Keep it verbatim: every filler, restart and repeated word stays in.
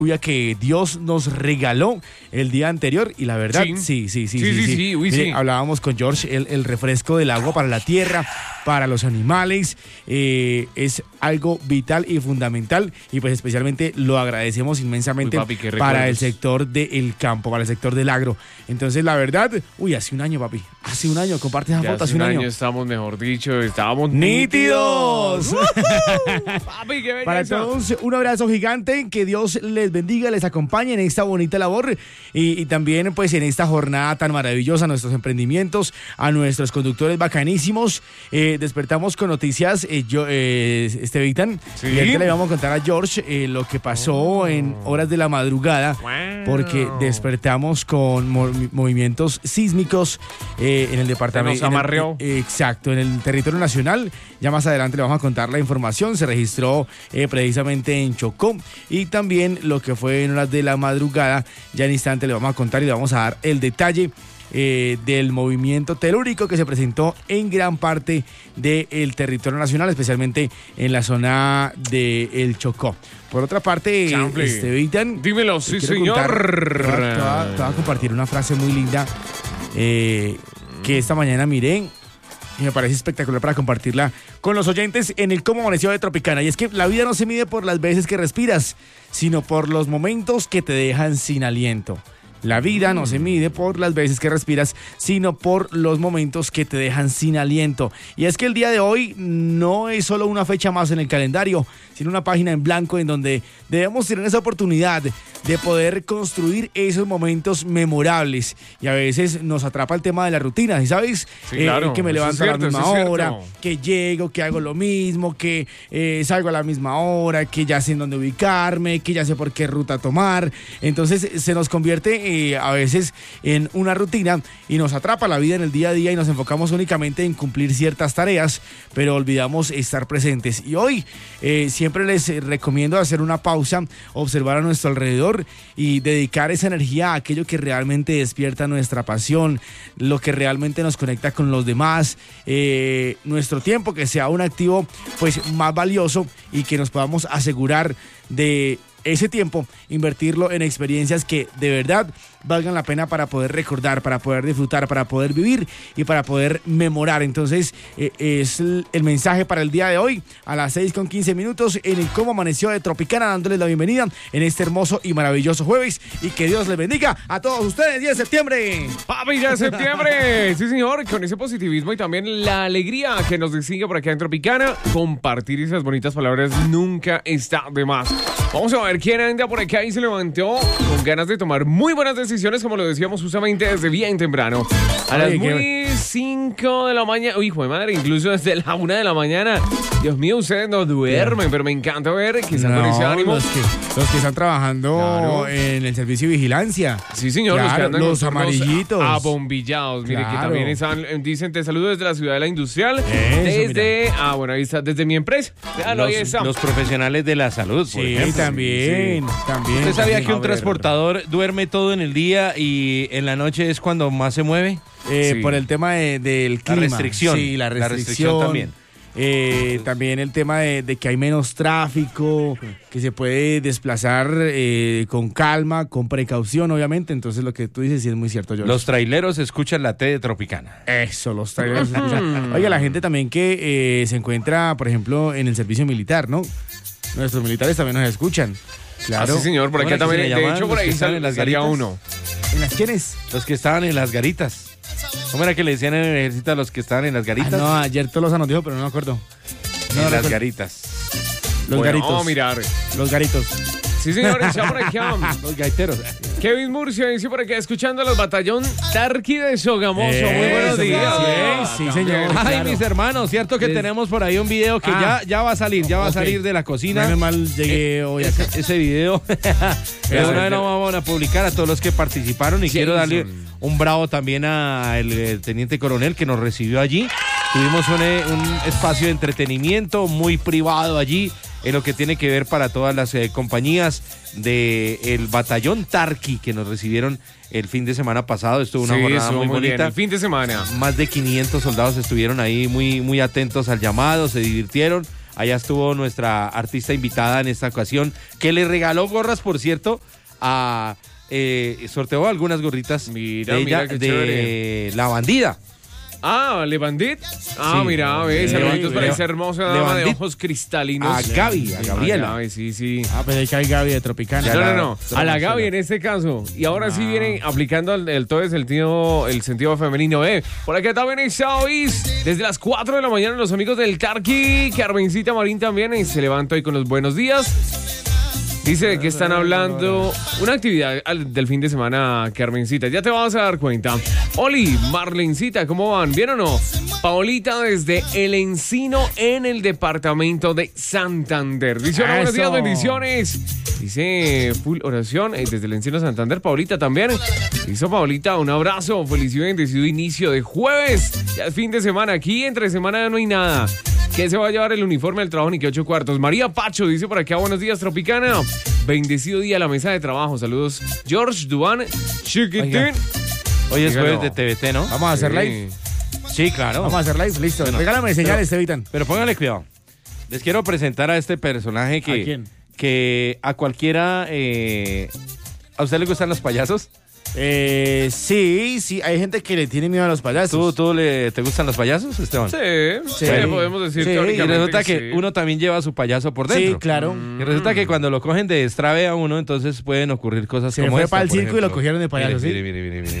que Dios nos regaló el día anterior y la verdad, sí, sí, sí, sí, sí, sí, sí, sí, uy, Mire, sí. hablábamos con George, el, el refresco del agua para la tierra, para los animales, eh, es algo vital y fundamental y pues especialmente lo agradecemos inmensamente uy, papi, qué para el recuerdos. sector del campo, para el sector del agro. Entonces la verdad, uy, hace un año, papi, hace un año, comparte esa Ya foto, hace un año estamos, mejor dicho, estábamos ¡nítidos! Papi, qué belleza. Para todos, un abrazo gigante, que Dios les bendiga, les acompañe en esta bonita labor y, y también pues en esta jornada tan maravillosa, a nuestros emprendimientos, a nuestros conductores bacanísimos. Eh, despertamos con noticias, eh, yo, eh, Estevitan, ¿Sí? y ahorita le vamos a contar a George eh, lo que pasó oh. en horas de la madrugada, wow. porque despertamos con mo- movimientos sísmicos eh, en el departamento. Se nos amarreó. En el, eh, exacto, en el territorio nacional. Ya más adelante le vamos a contar la información. Se registró eh, precisamente en Chocó y también lo que fue en horas de la madrugada. Ya en instante le vamos a contar y le vamos a dar el detalle eh, del movimiento telúrico que se presentó en gran parte del territorio nacional, especialmente en la zona del Chocó. Por otra parte, Estevitan, dímelo, sí señor. Contar, te, voy a, te, voy a, te voy a compartir una frase muy linda eh, que esta mañana miré y me parece espectacular para compartirla con los oyentes en el Cómo Amaneció de Tropicana. Y es que la vida no se mide por las veces que respiras, sino por los momentos que te dejan sin aliento. La vida no se mide por las veces que respiras, sino por los momentos que te dejan sin aliento. Y es que el día de hoy no es solo una fecha más en el calendario, sino una página en blanco en donde debemos tener esa oportunidad de poder construir esos momentos memorables. Y a veces nos atrapa el tema de la rutina, ¿sabes? Sí, claro, eh, que me levanto cierto, a la misma hora, cierto. que llego, que hago lo mismo, que eh, salgo a la misma hora, que ya sé en dónde ubicarme, que ya sé por qué ruta tomar. Entonces se nos convierte eh, a veces en una rutina y nos atrapa la vida en el día a día y nos enfocamos únicamente en cumplir ciertas tareas, pero olvidamos estar presentes. Y hoy eh, siempre les recomiendo hacer una pausa, observar a nuestro alrededor y dedicar esa energía a aquello que realmente despierta nuestra pasión, lo que realmente nos conecta con los demás, eh, nuestro tiempo, que sea un activo pues más valioso y que nos podamos asegurar de ese tiempo, invertirlo en experiencias que de verdad valgan la pena para poder recordar, para poder disfrutar, para poder vivir y para poder memorar. Entonces eh, es el, el mensaje para el día de hoy a las seis con quince minutos en el Cómo Amaneció de Tropicana, dándoles la bienvenida en este hermoso y maravilloso jueves y que Dios les bendiga a todos ustedes. diez de septiembre. Papi, ya es septiembre. Sí, señor, con ese positivismo y también la alegría que nos distingue por acá en Tropicana, compartir esas bonitas palabras nunca está de más. Vamos a ver quién anda por acá y se levantó con ganas de tomar muy buenas decisiones, como lo decíamos justamente desde bien temprano. A las muy cinco de la mañana, uy, hijo de madre, incluso desde la una de la mañana. Dios mío, ustedes no duermen, pero me encanta ver que están no, con ese ánimo. Los que, los que están trabajando claro. en el servicio de vigilancia. Sí, señor, claro, los que andan los con amarillitos. Abombillados. Mire, claro. que también están, dicen, te saludo desde la ciudad de la industrial. Eso, desde, mira. ah, bueno, ahí está, desde mi empresa. Claro, ahí Los, está. los profesionales de la salud, por Sí, ejemplo. también, Sí, sí. también. ¿Usted sabía también. que un A ver. transportador duerme todo en el día y en la noche es cuando más se mueve? Eh, Sí. Por el tema de, del La clima. restricción. Sí, la restricción. La restricción también. Eh, también el tema de, de que hay menos tráfico, que se puede desplazar eh, con calma, con precaución, obviamente. Entonces lo que tú dices sí es muy cierto, George. Los traileros escuchan la T de Tropicana. Eso, los trailers. Oiga, la gente también que eh, se encuentra, por ejemplo, en el servicio militar, ¿no? Nuestros militares también nos escuchan. Claro. Ah, sí, señor, por ¿Cómo acá era que también. se le De llamaban hecho, por los que ahí están sal, en las salía garitas? uno. ¿En las quiénes? Los que estaban en las garitas. ¿Cómo era que le decían en el ejército a los que estaban en las Ah, garitas? no, ayer Tolosa nos dijo, pero no me acuerdo. en no las recuerdo. garitas. Los Bueno, garitos. vamos a mirar. Los garitos. Sí, señor, está por acá. Los gaiteros. Kevin Murcia dice por acá, escuchando a los batallón Tarqui de Sogamoso. Muy buenos Eso, días. sí, sí, señor. Ay, Claro. mis hermanos, cierto que Es- tenemos por ahí un video que Ah. ya, ya va a salir, ya va a Ok. salir de la cocina. Menos mal llegué hoy acá. Ese, ese video. Pero una vez lo vamos a publicar a todos los que participaron y Jason. quiero darle un bravo también al teniente coronel que nos recibió allí. Tuvimos un, eh, un espacio de entretenimiento muy privado allí en lo que tiene que ver para todas las eh, compañías del batallón Tarqui que nos recibieron el fin de semana pasado. Estuvo una Sí, jornada estuvo muy, muy bien. bonita. El fin de semana. Más de quinientos soldados estuvieron ahí muy, muy atentos al llamado, se divirtieron. Allá estuvo nuestra artista invitada en esta ocasión, que le regaló gorras, por cierto, a eh, sorteó algunas gorritas Mira, de mira ella, qué de chévere. La Bandida. Ah, ¿Le Bandit? Ah, Sí. mira, ves, Le- saluditos para Le- esa hermosa Le dama de Bandit. ojos cristalinos. A Gaby, a Gabriela. A Gaby, sí, sí. Ah, pues ahí cae Gaby de Tropicana. Ya No, la- no, no, a la Gaby en este caso. Y ahora sí Ah. vienen aplicando el, el todo el sentido, el sentido femenino. Eh. Por acá también está hoy, desde las cuatro de la mañana, los amigos del Tarqui. Carmencita Marín también eh, se levanta hoy con los buenos días. Dice que están hablando una actividad al- del fin de semana, Carmencita. Ya te vas a dar cuenta. Oli, Marlencita, ¿cómo van? ¿Bien o no? Paolita desde El Encino en el departamento de Santander. Dice, hola, buenos días, Eso. bendiciones. Dice, full oración eh, desde El Encino Santander. Paolita también. Dice, Paolita, un abrazo. Feliz y bendecido inicio de jueves. Ya es fin de semana. Aquí entre semana no hay nada. ¿Qué se va a llevar el uniforme del trabajo ni que ocho cuartos? María Pacho dice por acá, buenos días, Tropicana. Bendecido día a la mesa de trabajo. Saludos, George Duan Chiquitín. Oiga. Hoy es Dígalo. jueves de T V T, ¿no? Vamos a hacer Sí. live. Sí, claro. Vamos a hacer live, listo. Bueno, Regálame señales, Estevitan. Pero póngale cuidado. Les quiero presentar a este personaje que... ¿A quién? Que a cualquiera... eh, ¿A usted le gustan los payasos? Eh, sí, sí, hay gente que le tiene miedo a los payasos. ¿Tú, tú le, te gustan los payasos, Esteban? Sí, sí, Sí. podemos decir Sí, Y teóricamente resulta que sí. uno también lleva su payaso por dentro. Sí, claro. Y resulta que cuando lo cogen de destrave a uno, entonces pueden ocurrir cosas Se como fue esta, para el por circo y lo ejemplo. cogieron de payaso, Mire, ¿sí? mire, mire, mire, mire.